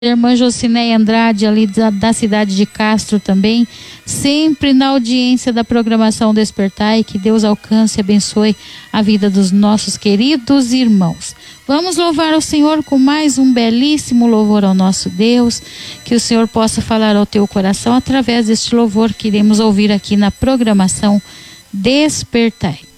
Irmã Jocineia Andrade, ali da cidade de Castro também, sempre na audiência da programação Despertar, e que Deus alcance e abençoe a vida dos nossos queridos irmãos. Vamos louvar o Senhor com mais um belíssimo louvor ao nosso Deus, que o Senhor possa falar ao teu coração através deste louvor que iremos ouvir aqui na programação Despertar.